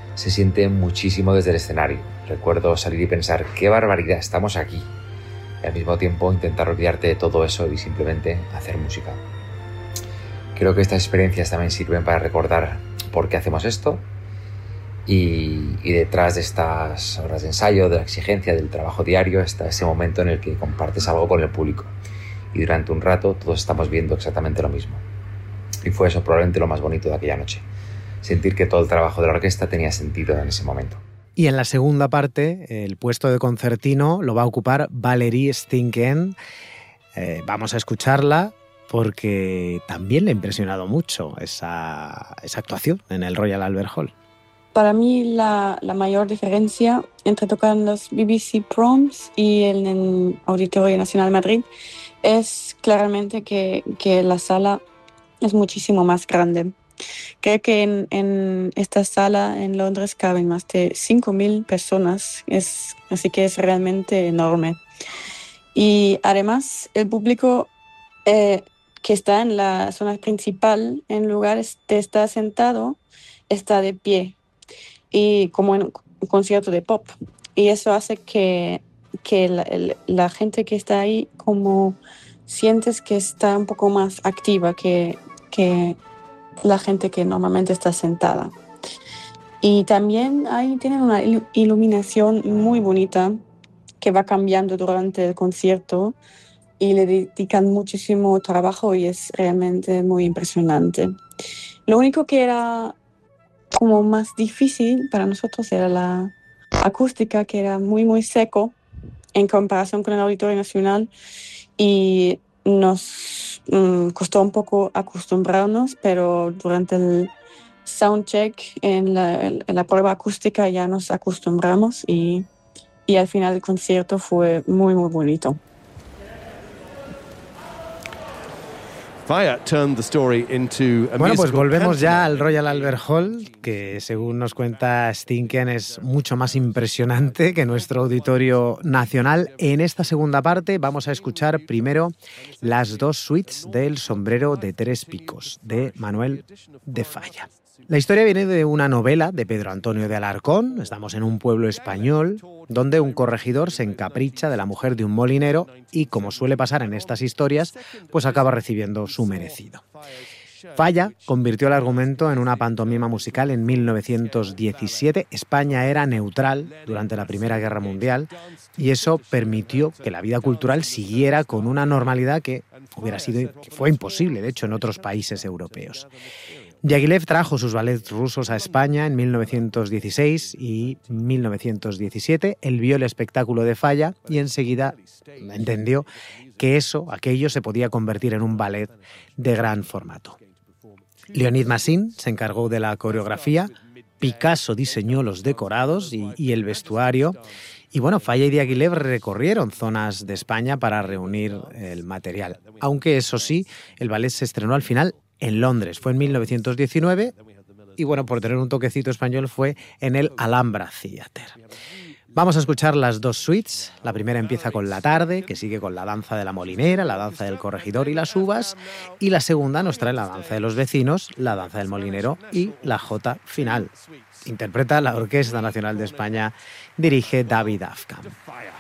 Se siente muchísimo desde el escenario. Recuerdo salir y pensar, ¡qué barbaridad! Estamos aquí. Y al mismo tiempo intentar olvidarte de todo eso y simplemente hacer música. Creo que estas experiencias también sirven para recordar por qué hacemos esto y detrás de estas horas de ensayo, de la exigencia, del trabajo diario, está ese momento en el que compartes algo con el público y durante un rato todos estamos viendo exactamente lo mismo. Y fue eso probablemente lo más bonito de aquella noche, sentir que todo el trabajo de la orquesta tenía sentido en ese momento. Y en la segunda parte, el puesto de concertino lo va a ocupar Valerie Stinken. Vamos a escucharla porque también le ha impresionado mucho esa actuación en el Royal Albert Hall. Para mí la mayor diferencia entre tocar en los BBC Proms y en el Auditorio Nacional de Madrid es claramente que la sala es muchísimo más grande. Creo que en esta sala en Londres caben más de 5.000 personas, así que es realmente enorme. Y además el público que está en la zona principal, en lugar de estar sentado, está de pie, y como en un concierto de pop. Y eso hace que la gente que está ahí como sientes que está un poco más activa que la gente que normalmente está sentada. Y también ahí tienen una iluminación muy bonita que va cambiando durante el concierto y le dedican muchísimo trabajo y es realmente muy impresionante. Lo único que era como más difícil para nosotros era la acústica, que era muy, muy seco en comparación con el Auditorio Nacional y nos costó un poco acostumbrarnos, pero durante el soundcheck, en la prueba acústica ya nos acostumbramos y al final del concierto fue muy, muy bonito. Bueno, pues volvemos ya al Royal Albert Hall, que según nos cuenta Stinken es mucho más impresionante que nuestro Auditorio Nacional. En esta segunda parte vamos a escuchar primero las dos suites del Sombrero de Tres Picos, de Manuel de Falla. La historia viene de una novela de Pedro Antonio de Alarcón. Estamos en un pueblo español donde un corregidor se encapricha de la mujer de un molinero y, como suele pasar en estas historias, pues acaba recibiendo su merecido. Falla convirtió el argumento en una pantomima musical en 1917. España era neutral durante la Primera Guerra Mundial y eso permitió que la vida cultural siguiera con una normalidad que fue imposible, de hecho, en otros países europeos. Diaghilev trajo sus ballets rusos a España en 1916 y 1917. Él vio el espectáculo de Falla y enseguida entendió que aquello se podía convertir en un ballet de gran formato. Leonid Massin se encargó de la coreografía, Picasso diseñó los decorados y el vestuario. Y bueno, Falla y Diaghilev recorrieron zonas de España para reunir el material. Aunque eso sí, el ballet se estrenó al final en Londres. Fue en 1919 y bueno, por tener un toquecito español fue en el Alhambra Theatre. Vamos a escuchar las dos suites. La primera empieza con La tarde, que sigue con la danza de la molinera, la danza del corregidor y las uvas. Y la segunda nos trae la danza de los vecinos, la danza del molinero y la jota final. Interpreta la Orquesta Nacional de España, dirige David Afkam.